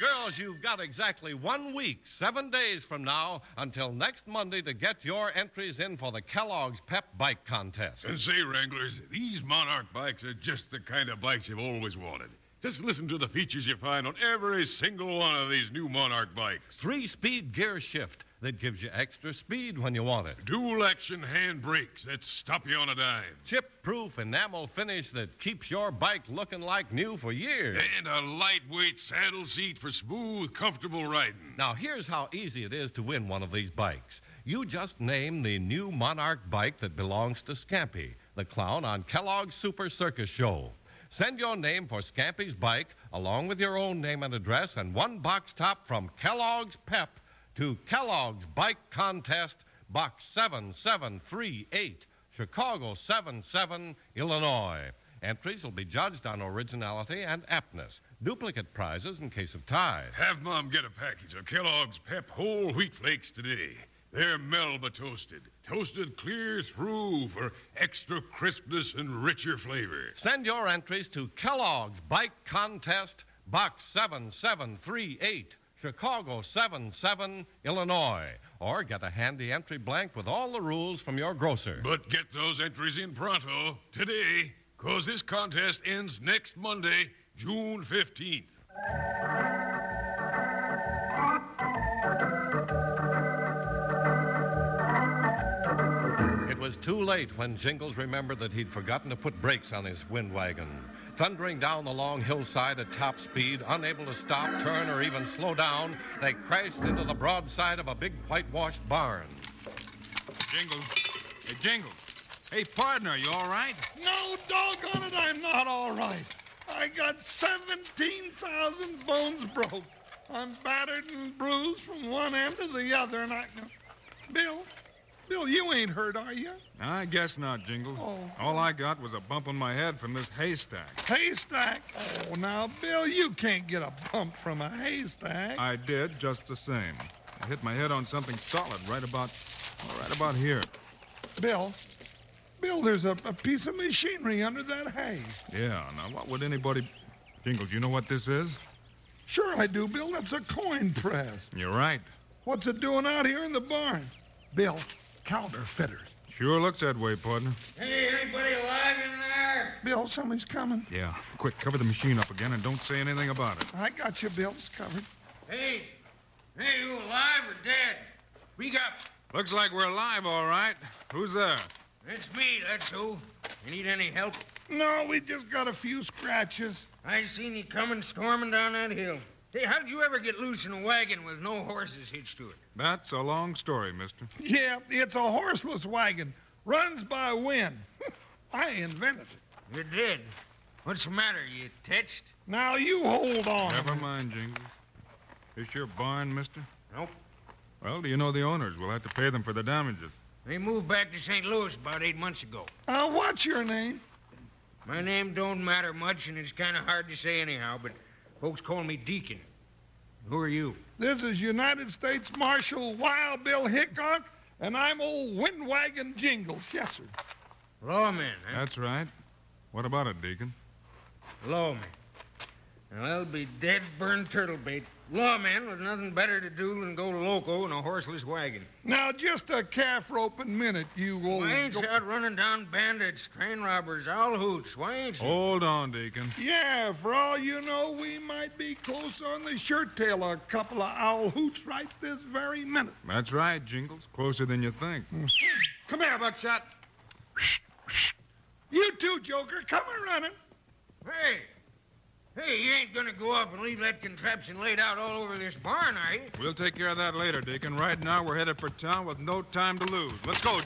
girls, you've got exactly 1 week, 7 days from now, until next Monday to get your entries in for the Kellogg's Pep Bike Contest. And say, Wranglers, these Monarch bikes are just the kind of bikes you've always wanted. Just listen to the features you find on every single one of these new Monarch bikes. 3-speed gear shift that gives you extra speed when you want it. Dual-action hand brakes that stop you on a dime. Chip-proof enamel finish that keeps your bike looking like new for years. And a lightweight saddle seat for smooth, comfortable riding. Now, here's how easy it is to win one of these bikes. You just name the new Monarch bike that belongs to Scampy, the clown on Kellogg's Super Circus Show. Send your name for Scampy's bike, along with your own name and address, and one box top from Kellogg's Pep to Kellogg's Bike Contest, Box 7738, Chicago 77, Illinois. Entries will be judged on originality and aptness. Duplicate prizes in case of ties. Have Mom get a package of Kellogg's Pep whole wheat flakes today. They're Melba toasted. Toasted clear through for extra crispness and richer flavor. Send your entries to Kellogg's Bike Contest, Box 7738, Chicago 77, Illinois. Or get a handy entry blank with all the rules from your grocer. But get those entries in pronto, today, because this contest ends next Monday, June 15th. It was too late when Jingles remembered that he'd forgotten to put brakes on his wind wagon. Thundering down the long hillside at top speed, unable to stop, turn, or even slow down, they crashed into the broadside of a big whitewashed barn. Jingles. Hey, Jingles. Hey, partner, you all right? No, doggone it, I'm not all right. I got 17,000 bones broke. I'm battered and bruised from one end to the other, and Bill, you ain't hurt, are you? I guess not, Jingles. Oh. All I got was a bump on my head from this haystack. Haystack? Oh, now, Bill, you can't get a bump from a haystack. I did, just the same. I hit my head on something solid right about here. Bill, there's a piece of machinery under that hay. Yeah, now what would anybody... Jingles, you know what this is? Sure I do, Bill. That's a coin press. You're right. What's it doing out here in the barn? Bill, counterfeiters. Sure looks that way, partner. Hey, anybody alive in there? Bill, somebody's coming. Yeah, quick, cover the machine up again and don't say anything about it. I got you, Bill. It's covered. Hey, you alive or dead? Speak up. Looks like we're alive, all right. Who's there? It's me, that's who. You need any help? No, we just got a few scratches. I seen you coming storming down that hill. Hey, how'd you ever get loose in a wagon with no horses hitched to it? That's a long story, mister. Yeah, it's a horseless wagon. Runs by wind. I invented it. You did? What's the matter? You tetched? Now you hold on. Never mind, Jingles. This your barn, mister? Nope. Well, do you know the owners? We'll have to pay them for the damages. They moved back to St. Louis about 8 months ago. What's your name? My name don't matter much, and it's kind of hard to say anyhow, but folks call me Deacon. Who are you? This is United States Marshal Wild Bill Hickok, and I'm old Windwagon Jingles. Yes, sir. Lawman, huh? That's right. What about it, Deacon? Lawman. Well, I'll be dead burned turtle bait. Lawmen with nothing better to do than go loco in a horseless wagon. Now, just a calf roping minute, you old... Why ain't you out running down bandits, train robbers, owl hoots? Why ain't you? Hold on, Deacon. Yeah, for all you know, we might be close on the shirt tail of a couple of owl hoots right this very minute. That's right, Jingles. Closer than you think. Come here, Buckshot. You too, Joker. Come a running. Hey, you ain't gonna go up and leave that contraption laid out all over this barn, are you? We'll take care of that later, Deacon. Right now, we're headed for town with no time to lose. Let's go,